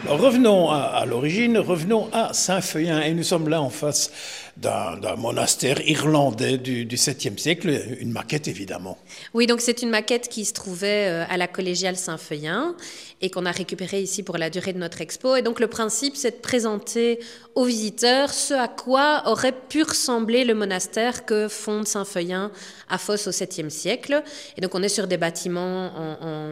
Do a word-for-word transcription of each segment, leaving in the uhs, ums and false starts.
Alors revenons à, à l'origine, revenons à Saint-Feuillin, et nous sommes là en face d'un, d'un monastère irlandais du, du septième siècle, une maquette évidemment. Oui, donc c'est une maquette qui se trouvait à la collégiale Saint-Feuillin et qu'on a récupérée ici pour la durée de notre expo. Et donc le principe, c'est de présenter aux visiteurs ce à quoi aurait pu ressembler le monastère que fonde Saint-Feuillin à Fos au septième siècle. Et donc on est sur des bâtiments en... en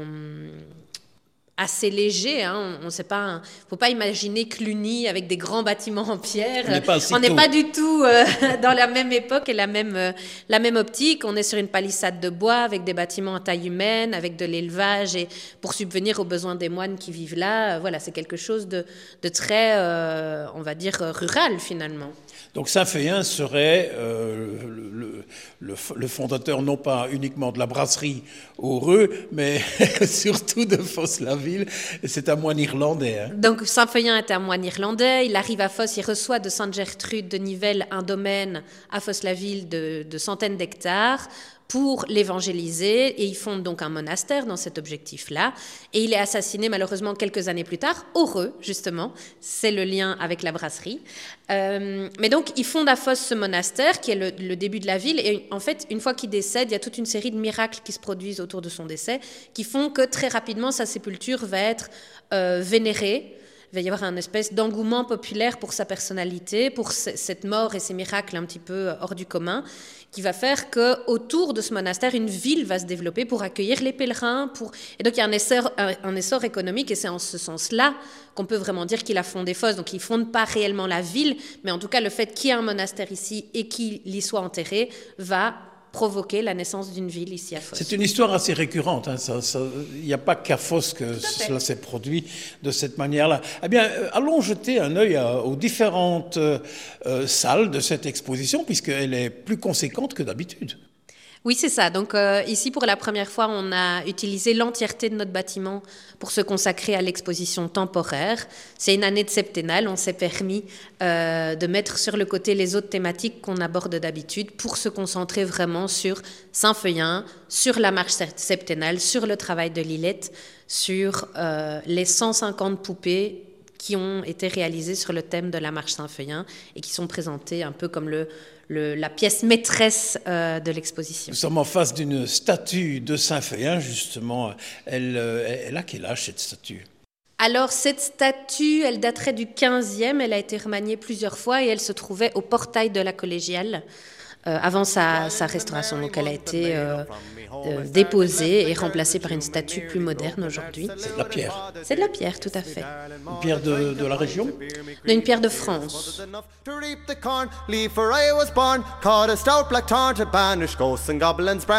assez léger, hein. On ne sait pas, faut pas imaginer Cluny avec des grands bâtiments en pierre. On n'est pas du tout euh, dans la même époque et la même euh, la même optique. On est sur une palissade de bois avec des bâtiments à taille humaine, avec de l'élevage et pour subvenir aux besoins des moines qui vivent là. Euh, voilà, c'est quelque chose de de très, euh, on va dire, rural finalement. Donc Saint-Feuillin serait euh, le, le, le fondateur non pas uniquement de la brasserie Heureux, mais surtout de Fos-la-Ville. C'est un moine irlandais. Hein. Donc Saint-Feuillin est un moine irlandais. Il arrive à Fos, il reçoit de Sainte-Gertrude de Nivelles un domaine à Fos-la-Ville de, de centaines d'hectares pour l'évangéliser, et il fonde donc un monastère dans cet objectif-là, et il est assassiné malheureusement quelques années plus tard, Heureux justement, c'est le lien avec la brasserie, euh, mais donc il fonde à Fos ce monastère qui est le, le début de la ville, et en fait une fois qu'il décède, il y a toute une série de miracles qui se produisent autour de son décès, qui font que très rapidement sa sépulture va être euh, vénérée. Il va y avoir un espèce d'engouement populaire pour sa personnalité, pour c- cette mort et ces miracles un petit peu hors du commun, qui va faire qu'autour de ce monastère, une ville va se développer pour accueillir les pèlerins. Pour... Et donc il y a un essor, un, un essor économique, et c'est en ce sens-là qu'on peut vraiment dire qu'il a fondé Fos. Donc il ne fonde pas réellement la ville, mais en tout cas le fait qu'il y ait un monastère ici et qu'il y soit enterré va provoquer la naissance d'une ville ici à Fos. C'est une histoire assez récurrente. Hein. Ça, ça, il n'y a pas qu'à Fos que cela s'est produit de cette manière-là. Eh bien, euh, allons jeter un œil à, aux différentes euh, salles de cette exposition, puisqu'elle est plus conséquente que d'habitude. Oui, c'est ça. Donc euh, ici, pour la première fois, on a utilisé l'entièreté de notre bâtiment pour se consacrer à l'exposition temporaire. C'est une année de septennale. On s'est permis euh, de mettre sur le côté les autres thématiques qu'on aborde d'habitude pour se concentrer vraiment sur Saint-Feuillin, sur la marche septennale, sur le travail de Lilette, sur euh, les cent cinquante poupées qui ont été réalisées sur le thème de la marche Saint-Feuillin et qui sont présentées un peu comme le Le, la pièce maîtresse euh, de l'exposition. Nous sommes en face d'une statue de Saint-Feuillin, justement. Elle, elle a quel âge, cette statue ? Alors, cette statue, elle daterait du quinzième, elle a été remaniée plusieurs fois et elle se trouvait au portail de la collégiale euh, avant sa, sa restauration. Donc, elle a été euh, euh, déposée et remplacée par une statue plus moderne aujourd'hui. C'est de la pierre. C'est de la pierre, tout à fait. Une pierre de, de la région ? Une pierre de France. To reap the corn, leave for I was born, caught a stout black tarn to banish ghosts and goblins.